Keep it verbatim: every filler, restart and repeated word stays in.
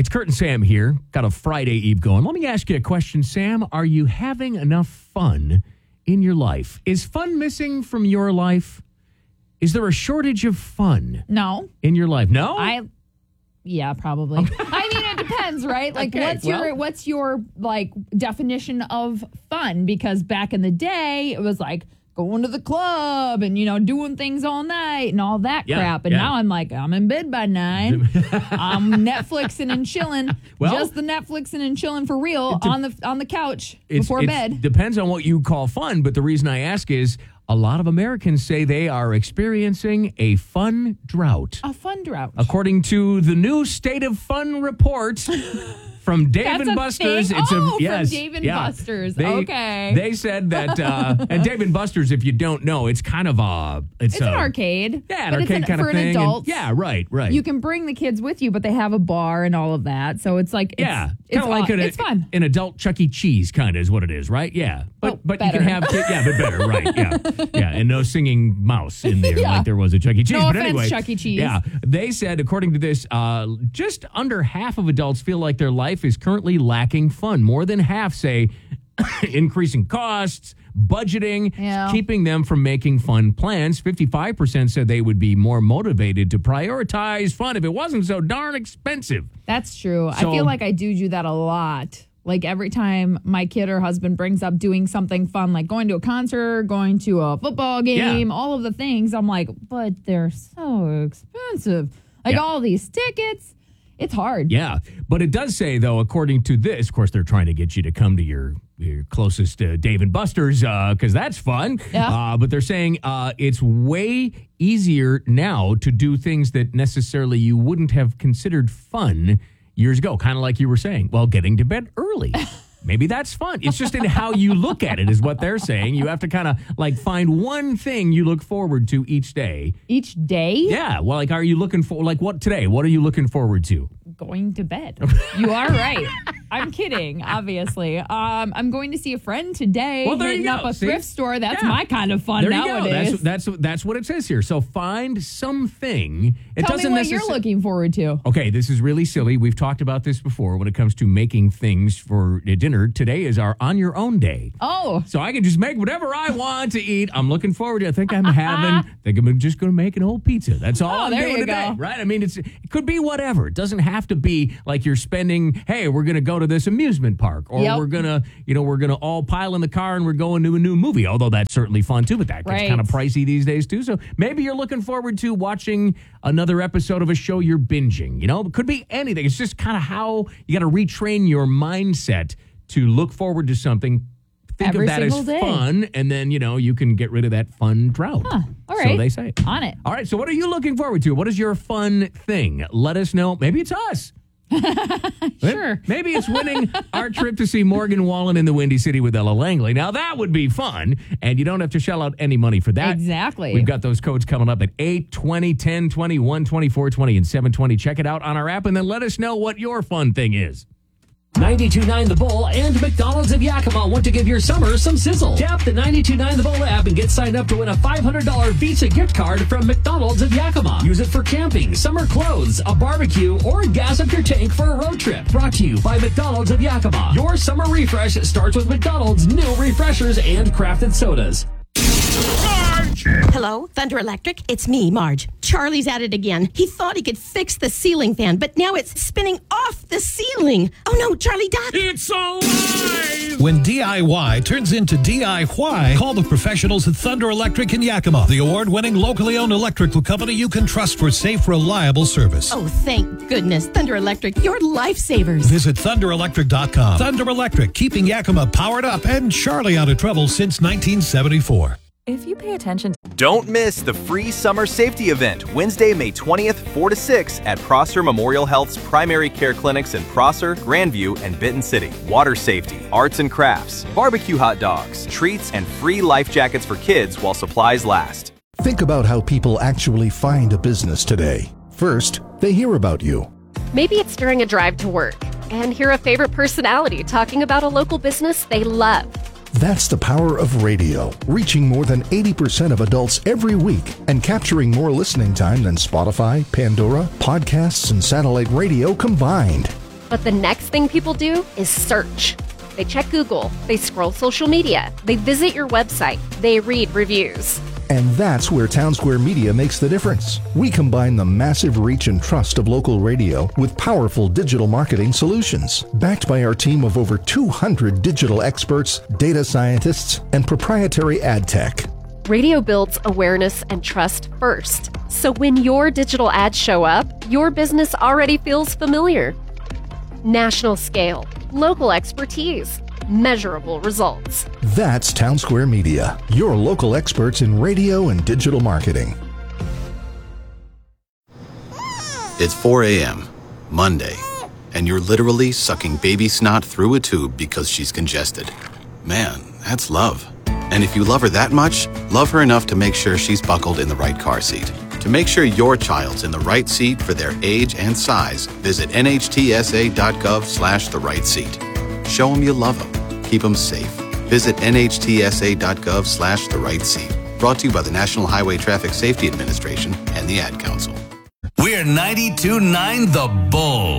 It's Kurt and Sam here. Got a Friday Eve going. Let me ask you a question, Sam. Are you having enough fun in your life? Is fun missing from your life? Is there a shortage of fun? No. In your life? No? I, yeah, probably. I mean, it depends, right? Like, Okay, what's well- your, what's your, like, definition of fun? Because back in the day, it was like going to the club and, you know, doing things all night and all that Yeah, crap. And yeah. now I'm like, I'm in bed by nine. I'm Netflixing and chilling. Well- just the Netflixing and chilling for real de- on the on the couch It's- before it's- bed. Depends on what you call fun, but the reason I ask is a lot of Americans say they are experiencing a fun drought. A fun drought. According to the new State of Fun report from Dave That's and a Buster's. thing? It's Oh, a, from yes, Dave and yeah. Buster's. They, Okay. They said that, uh, and Dave and Buster's, if you don't know, it's kind of a... It's, It's a, an arcade. Yeah, an but arcade it's an, kind for of an thing. and- adult. yeah, right, right. You can bring the kids with you, but they have a bar and all of that. So it's like, it's, yeah, it's, kind of like aw- an, it's fun. an adult Chuck E. Cheese kind of is what it is, right? Yeah, but Oh, but you can better. have kid, yeah, but better, right? Yeah, yeah, and no singing mouse in there Yeah. like there was a Chuck E. Cheese. No but offense, anyway, Chuck E. Cheese. Yeah, they said according to this, uh, just under half of adults feel like their life is currently lacking fun. More than half say increasing costs, budgeting, Yeah. keeping them from making fun plans. fifty-five percent said they would be more motivated to prioritize fun if it wasn't so darn expensive. That's true. So- I feel like I do do that a lot. Like every time my kid or husband brings up doing something fun, like going to a concert, going to a football game, Yeah. all of the things, I'm like, but they're so expensive. Like Yeah. all these tickets, it's hard. Yeah, but it does say, though, according to this, of course, they're trying to get you to come to your, your closest uh, Dave and Buster's because that's fun. Yeah. Uh, but they're saying uh, it's way easier now to do things that necessarily you wouldn't have considered fun years ago. Kind of like you were saying, well, getting to bed early. Maybe that's fun. It's just in how you look at it is what they're saying. You have to kind of like find one thing you look forward to each day. Each day, Yeah. Well, like, are you looking for, like, what today? What are you looking forward to? going to bed. You are right. I'm kidding, obviously. Um, I'm going to see a friend today. Well, there you hitting go. up a See? thrift store. That's Yeah. my kind of fun There you nowadays. go. That's, that's that's what it says here. So find something. It Tell me doesn't what you're necessar- looking forward to. Okay, this is really silly. We've talked about this before when it comes to making things for dinner. Today is our on your own day. Oh, So I can just make whatever I want to eat. I'm looking forward to it. I think I'm having, I think I'm just going to make an old pizza. That's all Oh, I'm there doing you today. go. Right? I mean, it's it could be whatever. It doesn't have to be like you're spending, hey, we're going to go to this amusement park or Yep. we're going to, you know, we're going to all pile in the car and we're going to a new movie. Although that's certainly fun too, but that gets Right. kind of pricey these days too. So maybe you're looking forward to watching another episode of a show you're binging. You know, it could be anything. It's just kind of how you got to retrain your mindset to look forward to something. Think Every of that as single day. fun, and then, you know, you can get rid of that fun drought. Huh, all So right. they say. On it. All right, so what are you looking forward to? What is your fun thing? Let us know. Maybe it's us. Sure. Maybe it's winning our trip to see Morgan Wallen in the Windy City with Ella Langley. Now, that would be fun, and you don't have to shell out any money for that. Exactly. We've got those codes coming up at eight twenty, ten twenty, one twenty, four twenty, and seven twenty. Check it out on our app, and then let us know what your fun thing is. ninety-two point nine The Bull and McDonald's of Yakima want to give your summer some sizzle. Tap the ninety-two point nine The Bull app and get signed up to win a five hundred dollars Visa gift card from McDonald's of Yakima. Use it for camping, summer clothes, a barbecue, or gas up your tank for a road trip. Brought to you by McDonald's of Yakima. Your summer refresh starts with McDonald's new refreshers and crafted sodas. Hello, Thunder Electric. It's me, Marge. Charlie's at it again. He thought he could fix the ceiling fan, but now it's spinning off the ceiling. Oh no, Charlie Doc. It's alive! When D I Y turns into D I Y, call the professionals at Thunder Electric in Yakima, the award-winning locally owned electrical company you can trust for safe, reliable service. Oh, thank goodness. Thunder Electric, you're lifesavers. Visit thunder electric dot com. Thunder Electric, keeping Yakima powered up and Charlie out of trouble since nineteen seventy-four. If you pay attention. Don't miss the free summer safety event Wednesday, May twentieth, four to six at Prosser Memorial Health's primary care clinics in Prosser, Grandview, and Benton City. Water safety, arts and crafts, barbecue hot dogs, treats, and free life jackets for kids while supplies last. Think about how people actually find a business today. First, they hear about you. Maybe it's during a drive to work and hear a favorite personality talking about a local business they love. That's the power of radio, reaching more than eighty percent of adults every week and capturing more listening time than Spotify, Pandora, podcasts, and satellite radio combined. But the next thing people do is search. They check Google, they scroll social media, they visit your website, they read reviews. And that's where Townsquare Media makes the difference. We combine the massive reach and trust of local radio with powerful digital marketing solutions. Backed by our team of over two hundred digital experts, data scientists, and proprietary ad tech. Radio builds awareness and trust first. So when your digital ads show up, your business already feels familiar. National scale, local expertise, measurable results. That's Townsquare Media, your local experts in radio and digital marketing. It's four a.m., Monday, and you're literally sucking baby snot through a tube because she's congested. Man, that's love. And if you love her that much, love her enough to make sure she's buckled in the right car seat. To make sure your child's in the right seat for their age and size, visit nhtsa.gov slash the right seat. Show them you love them. Keep them safe. Visit nhtsa.gov slash the right seat. Brought to you by the National Highway Traffic Safety Administration and the Ad Council. We're ninety-two point nine The Bull.